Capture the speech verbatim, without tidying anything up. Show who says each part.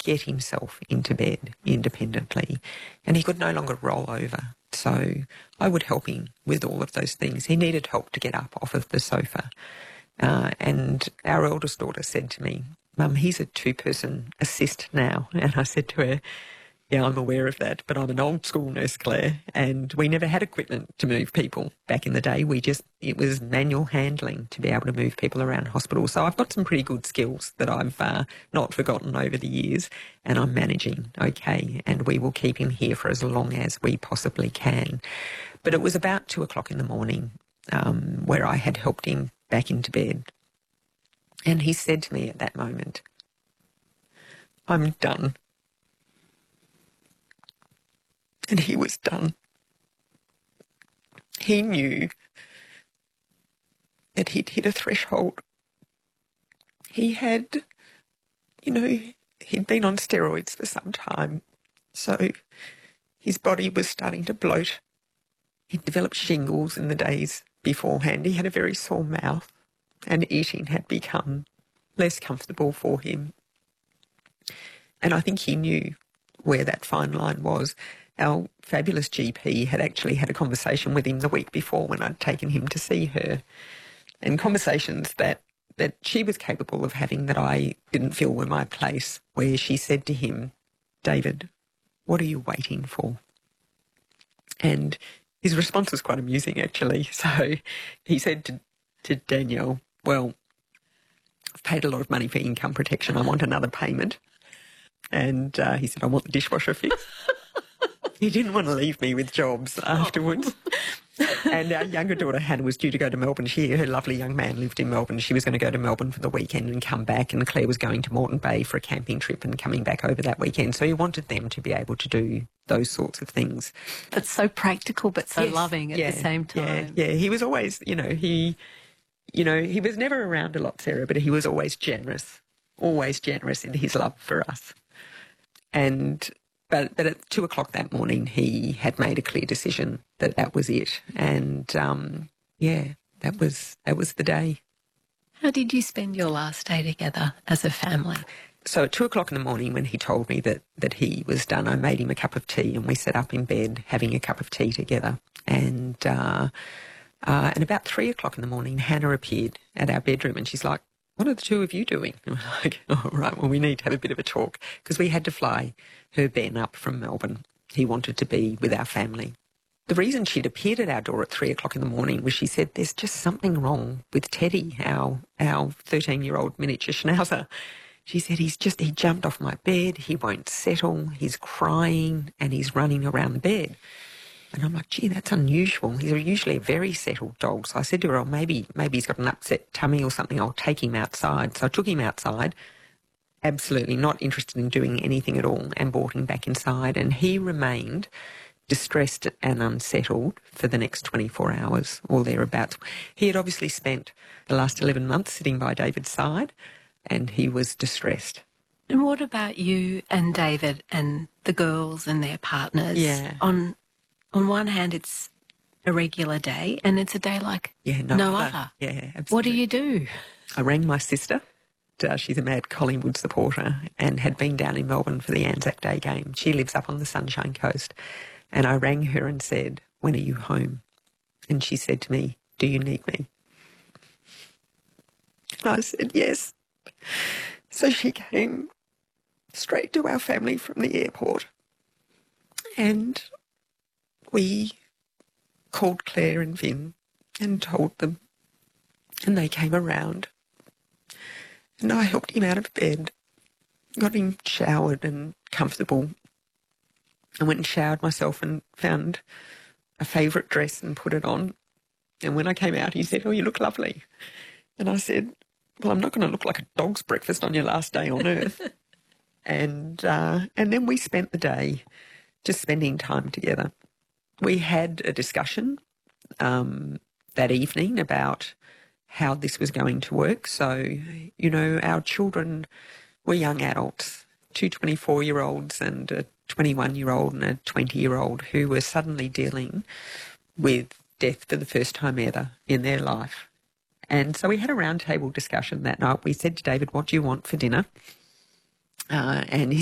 Speaker 1: get himself into bed independently, and he could no longer roll over. So I would help him with all of those things. He needed help to get up off of the sofa. Uh, and our eldest daughter said to me, "Mum, he's a two-person assist now." And I said to her, "Yeah, I'm aware of that, but I'm an old school nurse, Claire, and we never had equipment to move people back in the day. We just, it was manual handling to be able to move people around hospitals. So I've got some pretty good skills that I've uh, not forgotten over the years, and I'm managing okay, and we will keep him here for as long as we possibly can." But it was about two o'clock in the morning um, where I had helped him back into bed. And he said to me at that moment, "I'm done." And he was done. He knew that he'd hit a threshold. He had, you know, he'd been on steroids for some time, so his body was starting to bloat. He'd developed shingles in the days beforehand. He had a very sore mouth, and eating had become less comfortable for him. And I think he knew where that fine line was. Our fabulous G P had actually had a conversation with him the week before when I'd taken him to see her, and conversations that, that she was capable of having that I didn't feel were my place, where she said to him, "David, what are you waiting for?" And his response was quite amusing, actually. So he said to, to Danielle, "Well, I've paid a lot of money for income protection. I want another payment." And uh, he said, "I want the dishwasher fixed." He didn't want to leave me with jobs afterwards. And our younger daughter, Hannah, was due to go to Melbourne. She, her lovely young man lived in Melbourne. She was going to go to Melbourne for the weekend and come back, and Claire was going to Moreton Bay for a camping trip and coming back over that weekend. So he wanted them to be able to do those sorts of things.
Speaker 2: That's so practical but so
Speaker 1: yes,
Speaker 2: loving at
Speaker 1: yeah,
Speaker 2: the same time.
Speaker 1: Yeah, yeah, he was always, you know, he, you know, he was never around a lot, Sarah, but he was always generous, always generous in his love for us. And... But, but at two o'clock that morning, he had made a clear decision that that was it. And, um, yeah, that was that was the day.
Speaker 2: How did you spend your last day together as a family?
Speaker 1: So at two o'clock in the morning when he told me that, that he was done, I made him a cup of tea and we sat up in bed having a cup of tea together. And, uh, uh, and about three o'clock in the morning, Hannah appeared at our bedroom and she's like, "What are the two of you doing?" And we're like, "Oh, right, well, we need to have a bit of a talk," because we had to fly her Ben up from Melbourne. He wanted to be with our family. The reason she'd appeared at our door at three o'clock in the morning was she said, "There's just something wrong with Teddy, our our thirteen-year-old miniature schnauzer." She said, "He's just, he jumped off my bed, he won't settle, he's crying and he's running around the bed." And I'm like, "Gee, that's unusual. He's usually a very settled dog." So I said to her, "Oh, maybe, maybe he's got an upset tummy or something. I'll take him outside." So I took him outside, absolutely not interested in doing anything at all, and brought him back inside. And he remained distressed and unsettled for the next twenty-four hours or thereabouts. He had obviously spent the last eleven months sitting by David's side, and he was distressed.
Speaker 2: And what about you and David and the girls and their partners?
Speaker 1: Yeah.
Speaker 2: On on one hand, it's a regular day, and it's a day like
Speaker 1: yeah, no,
Speaker 2: no
Speaker 1: other.
Speaker 2: other.
Speaker 1: Yeah, absolutely.
Speaker 2: What do you do?
Speaker 1: I rang my sister. Uh, she's a mad Collingwood supporter and had been down in Melbourne for the Anzac Day game. She lives up on the Sunshine Coast. And I rang her and said, "When are you home?" And she said to me, "Do you need me?" And I said, "Yes." So she came straight to our family from the airport. And we called Claire and Vin and told them. And they came around. And I helped him out of bed, got him showered and comfortable. I went and showered myself and found a favourite dress and put it on. And when I came out, he said, "Oh, you look lovely." And I said, "Well, I'm not going to look like a dog's breakfast on your last day on earth." and uh, and then we spent the day just spending time together. We had a discussion um, that evening about how this was going to work. So, you know, our children were young adults, two twenty-four-year-olds and a twenty-one-year-old and a twenty-year-old who were suddenly dealing with death for the first time ever in their life. And so we had a roundtable discussion that night. We said to David, "What do you want for dinner?" Uh, and he